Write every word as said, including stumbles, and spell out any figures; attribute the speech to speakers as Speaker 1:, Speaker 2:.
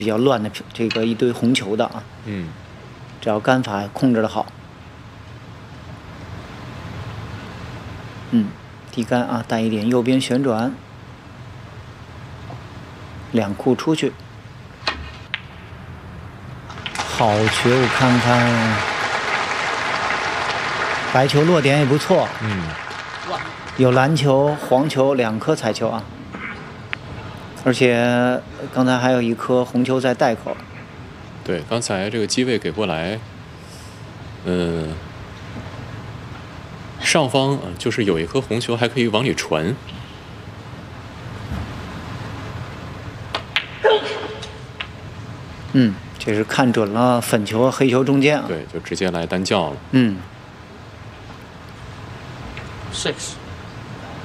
Speaker 1: 比较乱的这个一堆红球的啊。
Speaker 2: 嗯，
Speaker 1: 只要杆法控制的好，嗯，低杆啊，带一点右边旋转，两库出去，好球，看看白球落点也不错，
Speaker 2: 嗯，
Speaker 1: 有蓝球、黄球两颗彩球啊，而且刚才还有一颗红球在袋口。
Speaker 2: 对，刚才这个机位给过来，呃，上方啊，就是有一颗红球还可以往里传。
Speaker 1: 嗯，这是看准了粉球和黑球中间啊。
Speaker 2: 对，就直接来单叫了。
Speaker 1: 嗯。
Speaker 3: Six.